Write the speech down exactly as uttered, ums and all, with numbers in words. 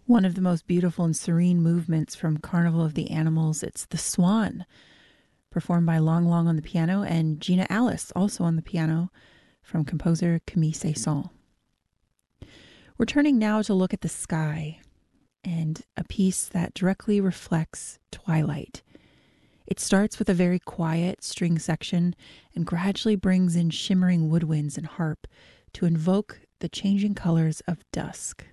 One of the most beautiful and serene movements from Carnival of the Animals. It's The Swan, performed by Long Long on the piano and Gina Alice, also on the piano, from composer Camille Saint-Saëns. We're turning now to look at the sky and a piece that directly reflects twilight. It starts with a very quiet string section and gradually brings in shimmering woodwinds and harp to invoke the changing colors of dusk.